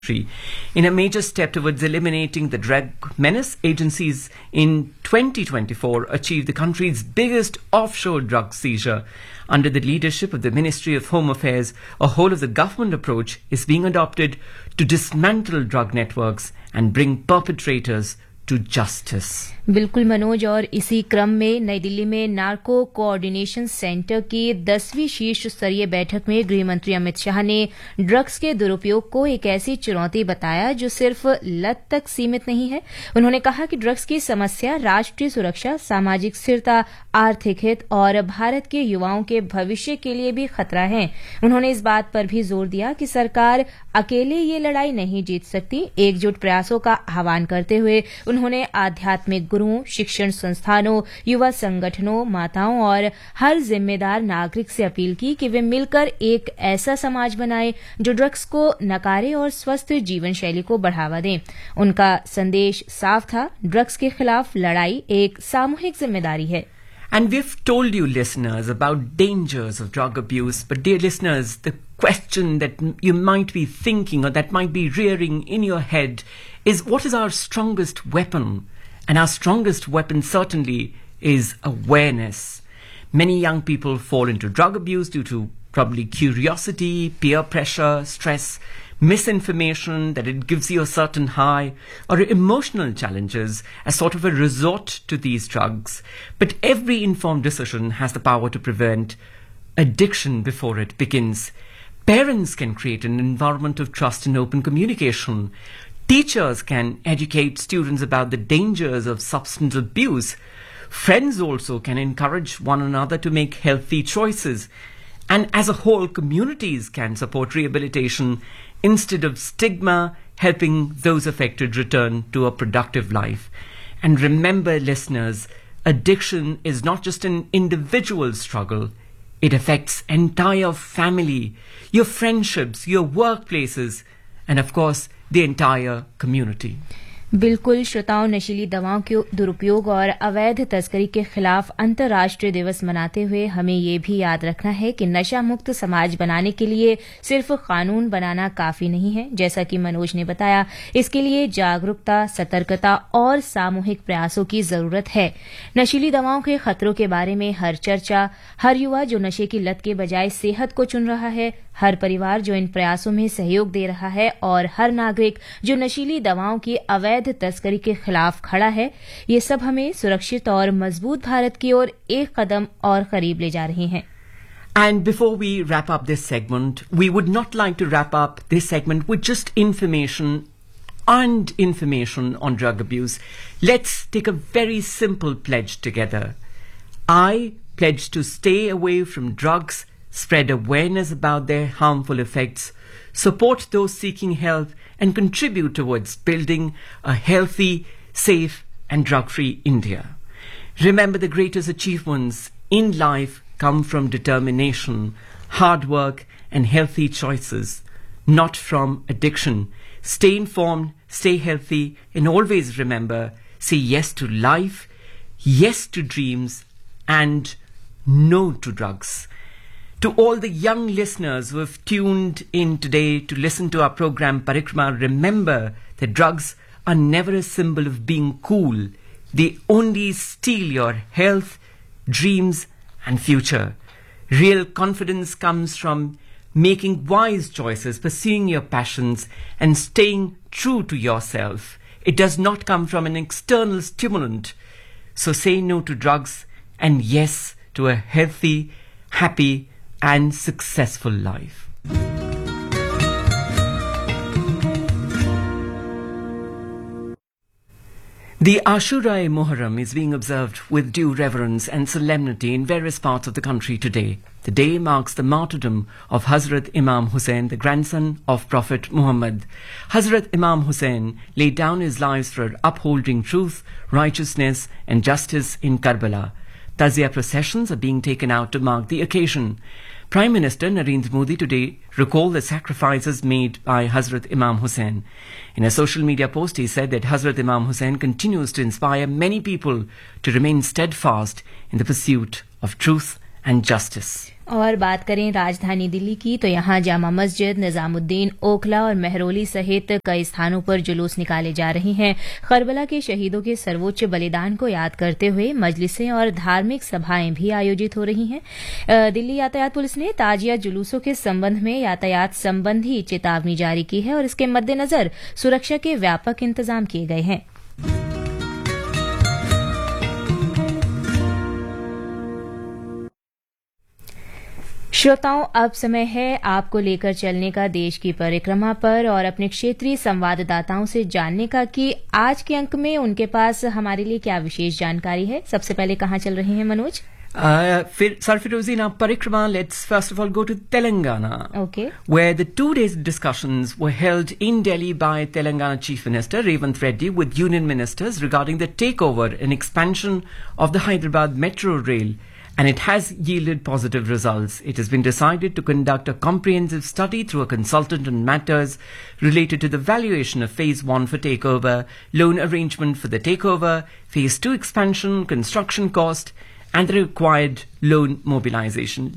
In a major step towards eliminating the drug menace, agencies in 2024 achieved the country's biggest offshore drug seizure. Under the leadership of the Ministry of Home Affairs, a whole-of-the-government approach is being adopted to dismantle drug networks and bring perpetrators to justice. बिल्कुल मनोज, और इसी क्रम में नई दिल्ली में narco coordination centre की 10वीं शीर्ष स्तरीय बैठक में गृह मंत्री अमित शाह ने ड्रग्स के दुरुपयोग को एक ऐसी चुनौती बताया जो सिर्फ लत तक सीमित नहीं है। उन्होंने कहा कि ड्रग्स की समस्या राष्ट्रीय सुरक्षा, सामाजिक स्थिरता, आर्थिक हित और भारत के युवाओं के भविष्य के लिए भी खतरा है। उन्होंने इस बात पर भी जोर दिया कि सरकार अकेले ये लड़ाई नहीं जीत सकती। एकजुट प्रयासों का आह्वान करते हुए उन्होंने आध्यात्मिक गुरुओं, शिक्षण संस्थानों, युवा संगठनों, माताओं और हर जिम्मेदार नागरिक से अपील की कि वे मिलकर एक ऐसा समाज बनाएं जो ड्रग्स को नकारे और स्वस्थ जीवन शैली को बढ़ावा दें। उनका संदेश साफ था, ड्रग्स के खिलाफ लड़ाई एक सामूहिक जिम्मेदारी है। And we've told you, listeners, about dangers of drug abuse. But dear listeners, the question that you might be thinking or that might be rearing in your head is, what is our strongest weapon? And our strongest weapon certainly is awareness. Many young people fall into drug abuse due to probably curiosity, peer pressure, stress, misinformation that it gives you a certain high, or emotional challenges as sort of a resort to these drugs. But every informed decision has the power to prevent addiction before it begins. Parents can create an environment of trust and open communication. Teachers can educate students about the dangers of substance abuse. Friends also can encourage one another to make healthy choices. And as a whole, communities can support rehabilitation instead of stigma, helping those affected return to a productive life. And remember, listeners, addiction is not just an individual struggle. It affects entire family, your friendships, your workplaces, and of course, the entire community. बिल्कुल श्रोताओं, नशीली दवाओं के दुरुपयोग और अवैध तस्करी के खिलाफ अंतर्राष्ट्रीय दिवस मनाते हुए हमें ये भी याद रखना है कि नशा मुक्त समाज बनाने के लिए सिर्फ कानून बनाना काफी नहीं है। जैसा कि मनोज ने बताया, इसके लिए जागरूकता, सतर्कता और सामूहिक प्रयासों की जरूरत है। नशीली दवाओं के खतरों के बारे में हर चर्चा, हर युवा जो नशे की लत के बजाय सेहत को चुन रहा है, हर परिवार जो इन प्रयासों में सहयोग दे रहा है और हर नागरिक जो नशीली दवाओं की अवैध तस्करी के खिलाफ खड़ा है, ये सब हमें सुरक्षित और मजबूत भारत की ओर एक कदम और करीब ले जा रहे हैं। And before we wrap up this segment, we would not like to wrap up this segment with just information on drug abuse. Let's take a very simple pledge together. I pledge to stay away from drugs, spread awareness about their harmful effects, support those seeking help, and contribute towards building a healthy, safe, and drug-free India. Remember, the greatest achievements in life come from determination, hard work, and healthy choices, not from addiction. Stay informed, stay healthy, and always remember, say yes to life, yes to dreams, and no to drugs. To all the young listeners who have tuned in today to listen to our program Parikrama, remember that drugs are never a symbol of being cool. They only steal your health, dreams, and future. Real confidence comes from making wise choices, pursuing your passions, and staying true to yourself. It does not come from an external stimulant. So say no to drugs and yes to a healthy, happy, and successful life. The Ashura Muharram is being observed with due reverence and solemnity in various parts of the country today. The day marks the martyrdom of Hazrat Imam Hussain, the grandson of Prophet Muhammad. Hazrat Imam Hussain laid down his lives for upholding truth, righteousness, and justice in Karbala. Tazia processions are being taken out to mark the occasion. Prime Minister Narendra Modi today recalled the sacrifices made by Hazrat Imam Hussain. In a social media post, he said that Hazrat Imam Hussain continues to inspire many people to remain steadfast in the pursuit of truth and justice. और बात करें राजधानी दिल्ली की तो यहां जामा मस्जिद, निजामुद्दीन, ओखला और मेहरौली सहित कई स्थानों पर जुलूस निकाले जा रहे हैं। करबला के शहीदों के सर्वोच्च बलिदान को याद करते हुए मजलिसें और धार्मिक सभाएं भी आयोजित हो रही हैं। दिल्ली यातायात पुलिस ने ताजिया जुलूसों के संबंध में यातायात संबंधी चेतावनी जारी की है और इसके मद्देनजर सुरक्षा के व्यापक इंतजाम किए गए हैं। श्रोताओं, अब समय है आपको लेकर चलने का देश की परिक्रमा पर और अपने क्षेत्रीय संवाददाताओं से जानने का कि आज के अंक में उनके पास हमारे लिए क्या विशेष जानकारी है। सबसे पहले कहाँ चल रहे हैं Manoj? Sarfirozi, in our parikrama, let's first of all go to Telangana, where the 2 days discussions were held in Delhi by Telangana Chief Minister Revanth Reddy with union ministers regarding the takeover and expansion of the Hyderabad Metro Rail. And it has yielded positive results. It has been decided to conduct a comprehensive study through a consultant on matters related to the valuation of Phase 1 for takeover, loan arrangement for the takeover, Phase 2 expansion, construction cost, and the required loan mobilization.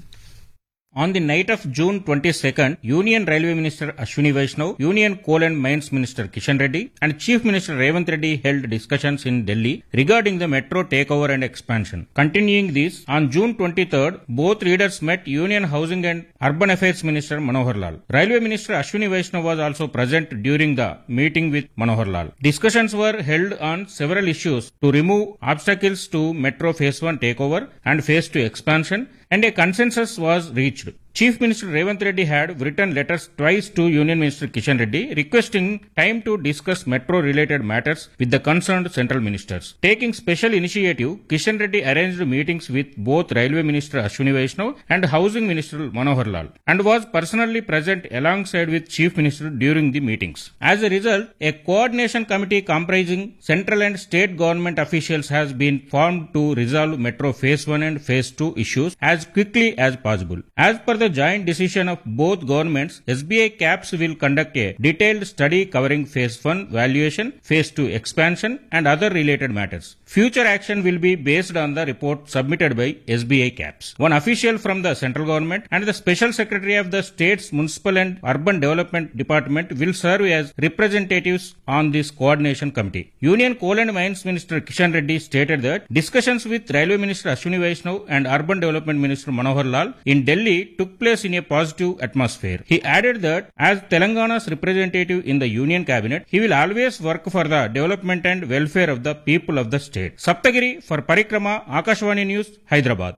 On the night of June 22nd, Union Railway Minister Ashwini Vaishnav, Union Coal and Mines Minister Kishan Reddy, and Chief Minister Revanth Reddy held discussions in Delhi regarding the metro takeover and expansion. Continuing this, on June 23rd, both leaders met Union Housing and Urban Affairs Minister Manohar Lal. Railway Minister Ashwini Vaishnav was also present during the meeting with Manohar Lal. Discussions were held on several issues to remove obstacles to Metro Phase 1 takeover and Phase 2 expansion, and a consensus was reached. Chief Minister Revanth Reddy had written letters twice to Union Minister Kishan Reddy requesting time to discuss metro-related matters with the concerned central ministers. Taking special initiative, Kishan Reddy arranged meetings with both Railway Minister Ashwini Vaishnav and Housing Minister Manohar Lal and was personally present alongside with Chief Minister during the meetings. As a result, a coordination committee comprising central and state government officials has been formed to resolve Metro Phase 1 and Phase 2 issues as quickly as possible. As per the joint decision of both governments, SBI CAPS will conduct a detailed study covering Phase 1 valuation, Phase 2 expansion and other related matters. Future action will be based on the report submitted by SBI CAPS. One official from the central government and the Special Secretary of the State's Municipal and Urban Development Department will serve as representatives on this coordination committee. Union Coal and Mines Minister Kishan Reddy stated that discussions with Railway Minister Ashwini Vaishnav and Urban Development Minister Manohar Lal in Delhi took place in a positive atmosphere. He added that as Telangana's representative in the Union Cabinet, he will always work for the development and welfare of the people of the state. Saptagiri for Parikrama, Akashvani News, Hyderabad.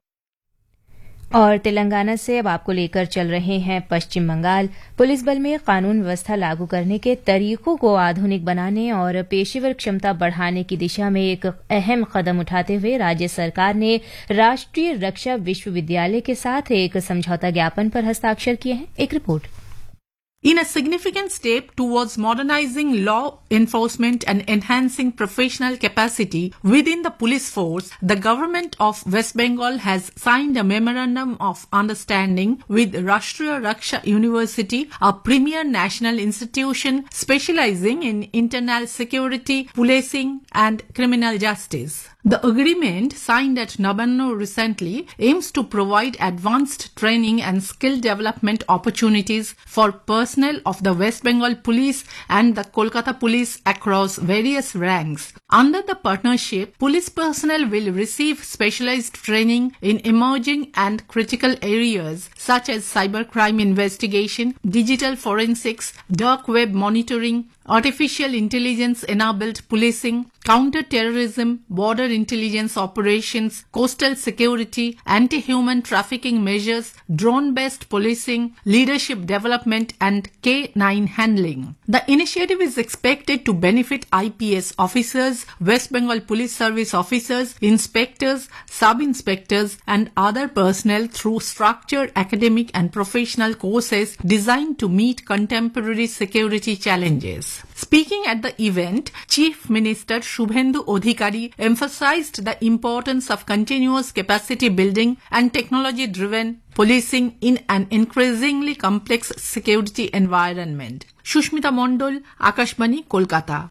और तेलंगाना से अब आपको लेकर चल रहे हैं पश्चिम Bengal. Police बल में कानून व्यवस्था लागू करने के तरीकों को आधुनिक बनाने और पेशेवर क्षमता बढ़ाने की दिशा में एक अहम कदम उठाते हुए राज्य सरकार ने राष्ट्रीय रक्षा विश्वविद्यालय के साथ एक समझौता ज्ञापन पर हस्ताक्षर किए हैं। एक report. In a significant step towards modernizing law enforcement and enhancing professional capacity within the police force, the government of West Bengal has signed a memorandum of understanding with Rashtriya Raksha University, a premier national institution specializing in internal security, policing and criminal justice. The agreement, signed at Nabanno recently, aims to provide advanced training and skill development opportunities for personnel of the West Bengal Police and the Kolkata Police across various ranks. Under the partnership, police personnel will receive specialized training in emerging and critical areas such as cybercrime investigation, digital forensics, dark web monitoring, artificial intelligence-enabled policing, counter-terrorism, border intelligence operations, coastal security, anti-human trafficking measures, drone-based policing, leadership development, and K-9 handling. The initiative is expected to benefit IPS officers, West Bengal Police Service officers, inspectors, sub-inspectors, and other personnel through structured academic and professional courses designed to meet contemporary security challenges. Speaking at the event, Chief Minister Shubhendu Adhikari emphasized the importance of continuous capacity building and technology-driven policing in an increasingly complex security environment. Shushmita Mondol, Akashvani, Kolkata.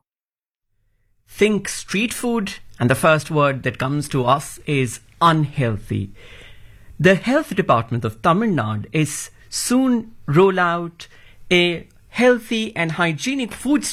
Think street food, and the first word that comes to us is unhealthy. the Health Department of Tamil Nadu is soon roll out a healthy and hygienic food